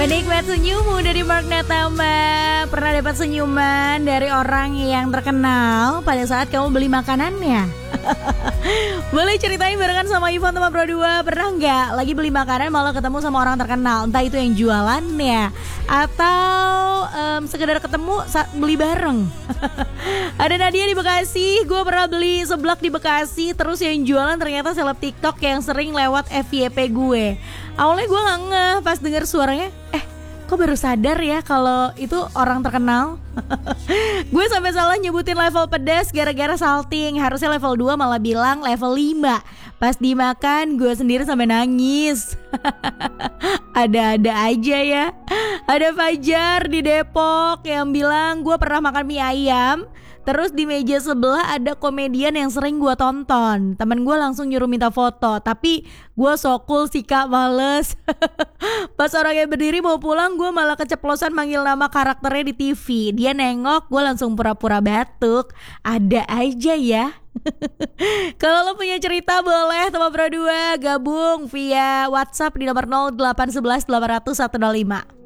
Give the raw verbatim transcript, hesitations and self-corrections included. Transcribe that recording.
Penikmat senyummu dari Mark Natama. Pernah dapat senyuman dari orang yang terkenal pada saat kamu beli makanannya? Boleh ceritain barengan sama Ivan sama Bro dua. Pernah nggak lagi beli makanan malah ketemu sama orang terkenal? Entah itu yang jualannya atau um, sekedar ketemu saat beli bareng. Ada Nadia di Bekasi. Gue pernah beli seblak di Bekasi. Terus yang jualan ternyata seleb TikTok yang sering lewat F Y P gue. Awalnya gue gak ngeh pas denger suaranya. Eh kok baru sadar ya kalau itu orang terkenal. Gue sampai salah nyebutin level pedas gara-gara salting. Harusnya level dua malah bilang level lima. Pas dimakan gue sendiri sampai nangis. Ada-ada aja ya. Ada Fajar di Depok yang bilang gue pernah makan mie ayam. Terus di meja sebelah ada komedian yang sering gue tonton. Temen gue langsung nyuruh minta foto. Tapi gue so cool sih kak, males. Pas orangnya berdiri mau pulang, gue malah keceplosan manggil nama karakternya di T V. Dia nengok, gue langsung pura-pura batuk. Ada aja ya. Kalau lo punya cerita boleh sama Bro dua gabung via WhatsApp di nomor nol delapan satu satu delapan nol nol satu nol lima.